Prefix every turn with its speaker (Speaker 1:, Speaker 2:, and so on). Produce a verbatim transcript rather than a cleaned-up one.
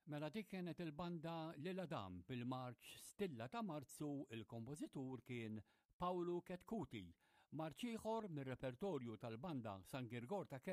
Speaker 1: Mela dik kienet il-banda Lil Adam bil-marċ Stilla ta' Marzu, il-kompożitur kien Paolo Ketkuti. Marċ ieħor mir-repertorju tal-banda San Girgor ta'